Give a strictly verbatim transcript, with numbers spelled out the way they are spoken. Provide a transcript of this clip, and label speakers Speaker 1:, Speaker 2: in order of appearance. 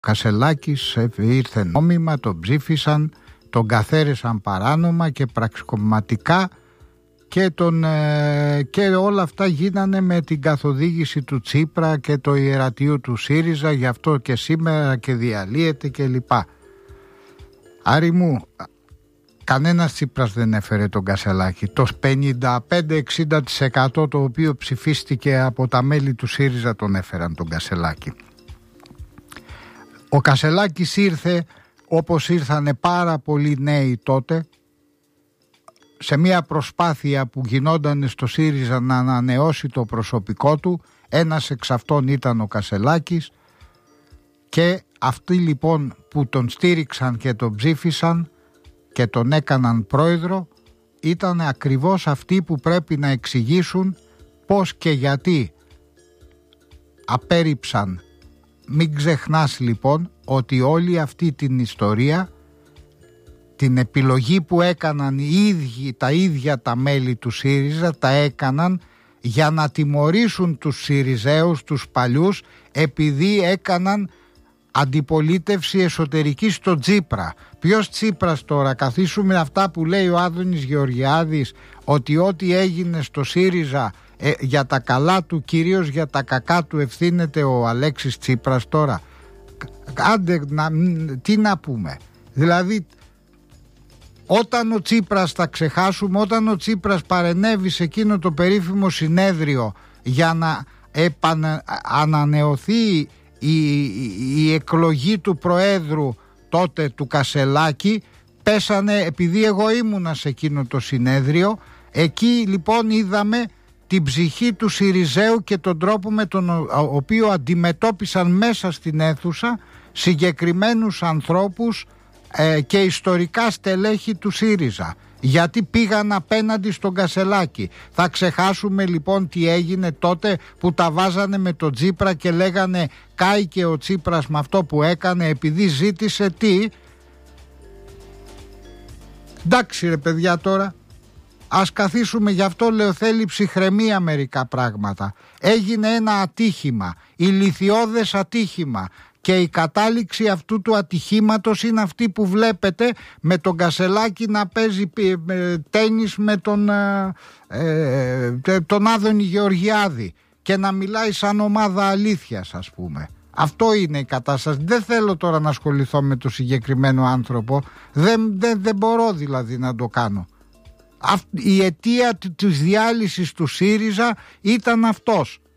Speaker 1: Κασελάκης ήρθε νόμιμα, τον ψήφισαν, τον καθαίρεσαν παράνομα και πραξικοπηματικά και, τον, και όλα αυτά γίνανε με την καθοδήγηση του Τσίπρα και το ιερατείο του ΣΥΡΙΖΑ, γι' αυτό και σήμερα και διαλύεται και λοιπά. Άρη μου, κανένας Τσίπρας δεν έφερε τον Κασελάκη. Το πενήντα πέντε με εξήντα τοις εκατό το οποίο ψηφίστηκε από τα μέλη του ΣΥΡΙΖΑ τον έφεραν τον Κασελάκη. Ο Κασελάκης ήρθε όπως ήρθανε πάρα πολλοί νέοι τότε, σε μια προσπάθεια που γινόταν στο ΣΥΡΙΖΑ να ανανεώσει το προσωπικό του. Ένας εξ αυτών ήταν ο Κασελάκης, και αυτοί λοιπόν που τον στήριξαν και τον ψήφισαν και τον έκαναν πρόεδρο ήταν ακριβώς αυτοί που πρέπει να εξηγήσουν πώς και γιατί απέρριψαν. Μην ξεχνάς λοιπόν ότι όλη αυτή την ιστορία, την επιλογή που έκαναν οι ίδιοι, τα ίδια τα μέλη του ΣΥΡΙΖΑ, τα έκαναν για να τιμωρήσουν τους ΣΥΡΙΖΑΙΟΥς, τους παλιούς, επειδή έκαναν αντιπολίτευση εσωτερική στο Τσίπρα. Ποιος Τσίπρας τώρα? Καθίσουμε αυτά που λέει ο Άδωνης Γεωργιάδης, ότι ό,τι έγινε στο ΣΥΡΙΖΑ ε, για τα καλά του, κυρίως για τα κακά του, ευθύνεται ο Αλέξης Τσίπρας τώρα? Άντε, να, τι να πούμε? Δηλαδή, όταν ο Τσίπρας, θα ξεχάσουμε, όταν ο Τσίπρας παρενέβη σε εκείνο το περίφημο συνέδριο για να επανα, ανανεωθεί η, η εκλογή του Προέδρου τότε του Κασελάκη, πέσανε, επειδή εγώ ήμουνα σε εκείνο το συνέδριο, εκεί λοιπόν είδαμε την ψυχή του ΣΥΡΙΖΑΙΟΥ και τον τρόπο με τον οποίο αντιμετώπισαν μέσα στην αίθουσα συγκεκριμένους ανθρώπους ε, και ιστορικά στελέχη του ΣΥΡΙΖΑ, γιατί πήγαν απέναντι στον Κασελάκη. Θα ξεχάσουμε λοιπόν τι έγινε τότε που τα βάζανε με τον Τσίπρα και λέγανε κάηκε ο Τσίπρας με αυτό που έκανε επειδή ζήτησε τι? Εντάξει ρε παιδιά, τώρα ας καθίσουμε, γι' αυτό λέω θέλει ψυχραιμία μερικά πράγματα. Έγινε ένα ατύχημα, ηλιθιώδες ατύχημα, και η κατάληξη αυτού του ατυχήματος είναι αυτή που βλέπετε, με τον Κασελάκη να παίζει τένις με τον, ε, τον Άδωνη Γεωργιάδη και να μιλάει σαν ομάδα αλήθειας, ας πούμε. Αυτό είναι η κατάσταση. Δεν θέλω τώρα να ασχοληθώ με το συγκεκριμένο άνθρωπο, δεν, δεν, δεν μπορώ δηλαδή να το κάνω. Η αιτία της διάλυσης του ΣΥΡΙΖΑ ήταν αυτός.